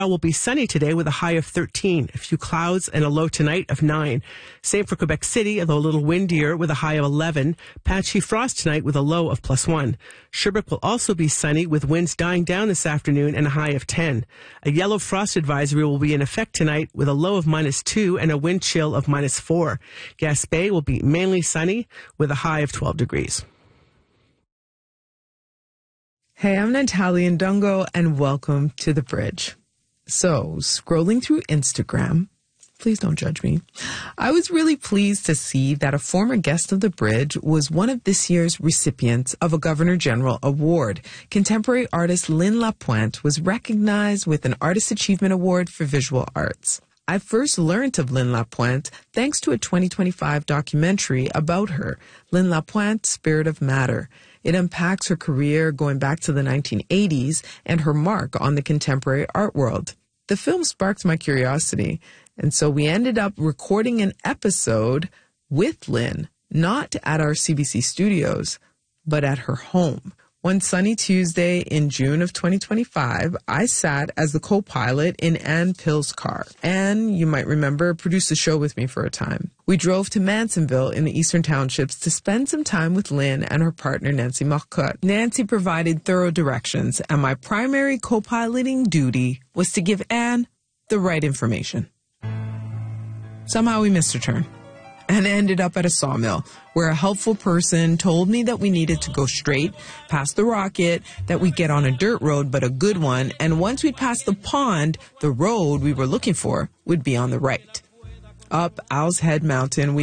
Will be sunny today with a high of 13. A few clouds and a low tonight of 9. Same for Quebec City, although a little windier with a high of 11. Patchy frost tonight with a low of +1. Sherbrooke will also be sunny with winds dying down this afternoon and a high of 10. A yellow frost advisory will be in effect tonight with a low of -2 and a wind chill of -4. Gaspé will be mainly sunny with a high of 12 degrees. Hey, I'm Natalie Ndungo, and welcome to The Bridge. So, scrolling through Instagram, please don't judge me, I was really pleased to see that a former guest of The Bridge was one of this year's recipients of a Governor General Award. Contemporary artist Lynn Lapointe was recognized with an Artist Achievement Award for Visual Arts. I first learned of Lynn Lapointe thanks to a 2025 documentary about her, Lynn Lapointe, Spirit of Matter. It unpacks her career going back to the 1980s and her mark on the contemporary art world. The film sparked my curiosity, and so we ended up recording an episode with Lynn, not at our CBC studios, but at her home. One sunny Tuesday in June of 2025, I sat as the co-pilot in Ann Pill's car. Ann, you might remember, produced the show with me for a time. We drove to Mansonville in the Eastern Townships to spend some time with Lynn and her partner, Nancy Marcotte. Nancy provided thorough directions, and my primary co-piloting duty was to give Ann the right information. Somehow we missed a turn and ended up at a sawmill where a helpful person told me that we needed to go straight past the rocket, that we'd get on a dirt road, but a good one, and once we'd passed the pond, the road we were looking for would be on the right. Up Owl's Head Mountain, we